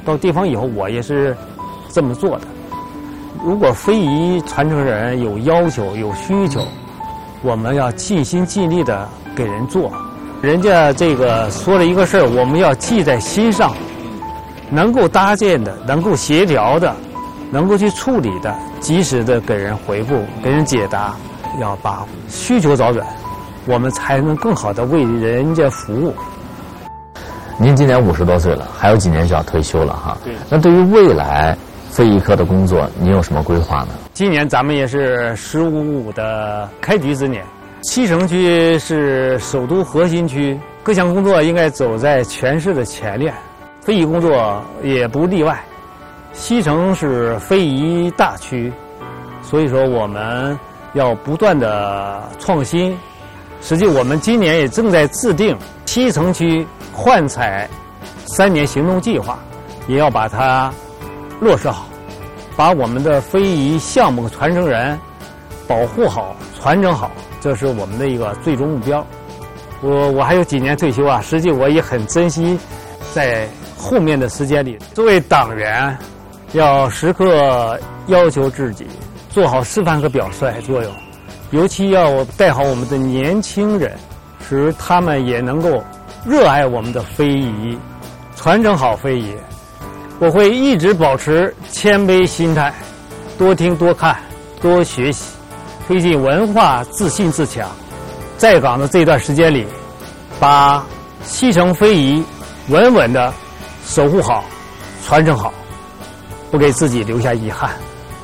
到地方以后，我也是这么做的。如果非遗传承人有要求、有需求，我们要尽心尽力的给人做。人家这个说了一个事儿，我们要记在心上，能够搭建的、能够协调的、能够去处理的，及时的给人回复、给人解答，要把需求找准，我们才能更好的为人家服务。 您今年50多岁了，还有几年就要退休了哈。 对。 那对于未来非遗科的工作，您有什么规划呢？ 今年咱们也是“15+5”的开局之年。西城区是首都核心区，各项工作应该走在全市的前列，非遗工作也不例外。西城是非遗大区，所以说我们要不断的创新。实际我们今年也正在制定西城区焕彩3年行动计划，也要把它落实好，把我们的非遗项目传承人保护好、传承好。这是我们的一个最终目标。我还有几年退休啊，实际我也很珍惜在后面的时间里，作为党员，要时刻要求自己做好示范和表率作用，尤其要带好我们的年轻人，使他们也能够热爱我们的非遗，传承好非遗。我会一直保持谦卑心态，多听多看多学习，推进文化自信自强。在岗的这段时间里，把西城非遗稳稳的守护好、传承好，不给自己留下遗憾。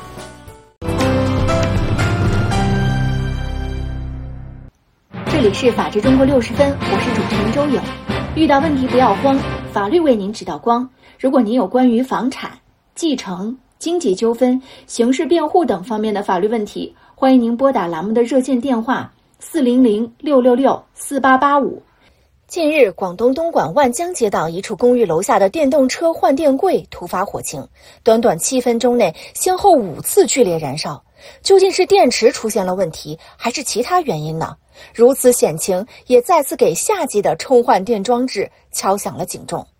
这里是法治中国60分，我是主持人周颖。遇到问题不要慌，法律为您指导光。如果您有关于房产、继承、经济纠纷、刑事辩护等方面的法律问题，欢迎您拨打栏目的热线电话400-666-4885。近日，广东东莞万江街道一处公寓楼下的电动车换电柜突发火情，短短7分钟内先后5次剧烈燃烧。究竟是电池出现了问题，还是其他原因呢？如此险情也再次给夏季的充换电装置敲响了警钟。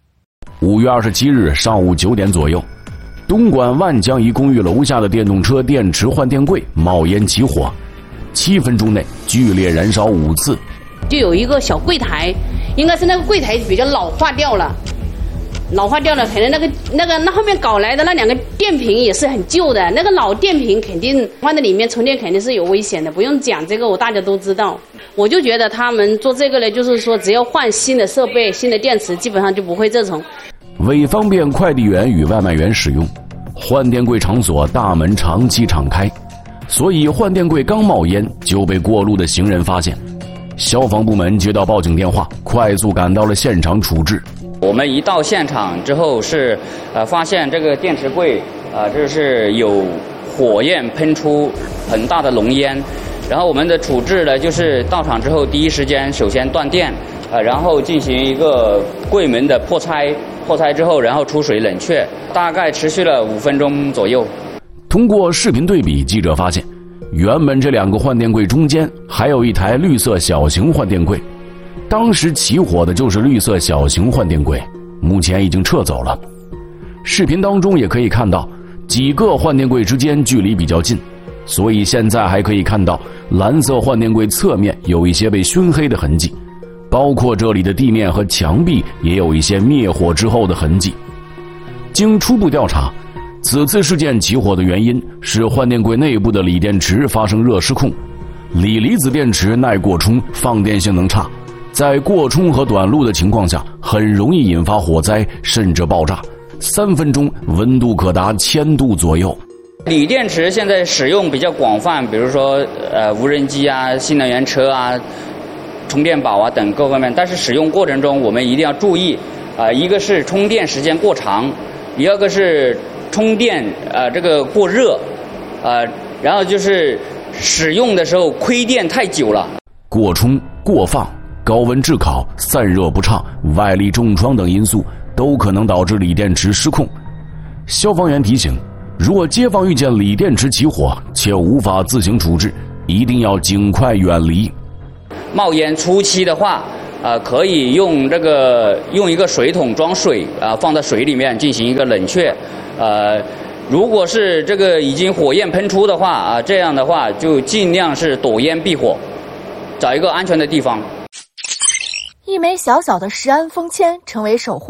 5月27日上午9点左右，东莞万江一公寓楼下的电动车电池换电柜冒烟起火，7分钟内剧烈燃烧5次。 就有一个小柜台，应该是那个柜台比较老化掉了，可能那后面搞来的那2个电瓶也是很旧的，那个老电瓶肯定放在里面充电肯定是有危险的，不用讲这个大家都知道。我就觉得他们做这个呢，就是说只要换新的设备、新的电池，基本上就不会这种。 为方便快递员与外卖员使用，换电柜场所大门长期敞开，所以换电柜刚冒烟就被过路的行人发现。消防部门接到报警电话，快速赶到了现场处置。 我们一到现场之后是发现这个电池柜这是有火焰喷出很大的浓烟，然后我们的处置呢就是到场之后第一时间首先断电，然后进行一个柜门的破拆之后，然后出水冷却，大概持续了5分钟左右。 通过视频对比，记者发现原本这2个换电柜中间还有一台绿色小型换电柜，当时起火的就是绿色小型换电柜，目前已经撤走了。视频当中也可以看到几个换电柜之间距离比较近，所以现在还可以看到蓝色换电柜侧面有一些被熏黑的痕迹，包括这里的地面和墙壁也有一些灭火之后的痕迹。经初步调查，此次事件起火的原因是换电柜内部的锂电池发生热失控。锂离子电池耐过充，放电性能差，在过充和短路的情况下很容易引发火灾甚至爆炸，3分钟温度可达1000度左右。 锂电池现在使用比较广泛，比如说无人机啊、新能源车啊、充电宝啊等各方面，但是使用过程中我们一定要注意一个是充电时间过长，第二个是充电这个过热，然后就是使用的时候亏电太久了， 过充、过放、高温炙烤、散热不畅、外力重创等因素都可能导致锂电池失控。消防员提醒，如果街坊遇见锂电池起火且无法自行处置，一定要尽快远离。 冒烟初期的话可以用一个水桶装水放在水里面进行一个冷却。如果是这个已经火焰喷出的话这样的话就尽量是躲烟避火，找一个安全的地方。 一枚小小的食安封签成为守护